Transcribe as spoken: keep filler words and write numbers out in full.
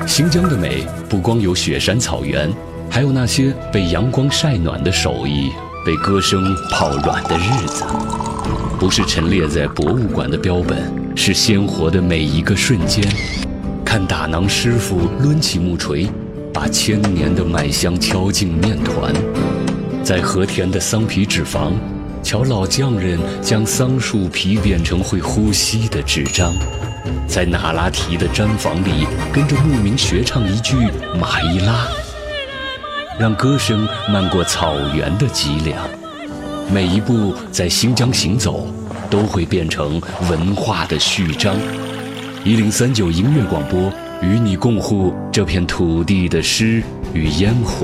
新疆的美不光有雪山草原，还有那些被阳光晒暖的手艺，被歌声泡软的日子。不是陈列在博物馆的标本，是鲜活的每一个瞬间。看打馕师傅抡起木锤，把千年的麦香敲进面团。在和田的桑皮纸坊，瞧老匠人将桑树皮变成会呼吸的纸张。在那拉提的毡房里，跟着牧民学唱一句马伊拉，让歌声漫过草原的脊梁。每一步在新疆行走，都会变成文化的序章。一零三九音乐广播，与你共护这片土地的诗与烟火。